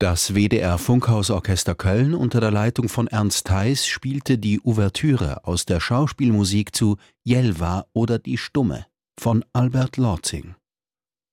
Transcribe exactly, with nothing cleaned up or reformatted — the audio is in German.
Das W D R-Funkhausorchester Köln unter der Leitung von Ernst Theis spielte die Ouvertüre aus der Schauspielmusik zu Jelva oder Die Stumme von Albert Lorzing.